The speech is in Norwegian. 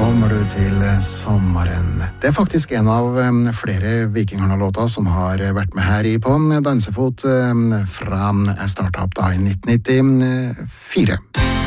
kommer du til sommeren. Det faktisk en av flere Vikinghörna-låter som har vært med her på Dansefot fra jeg startet opp da i 1994.